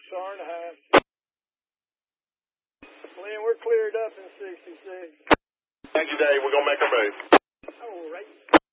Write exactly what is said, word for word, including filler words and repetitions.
star and a half. Lynn, we're cleared up in sixty-six. Thank you, Dave. We're going to make our move. All right.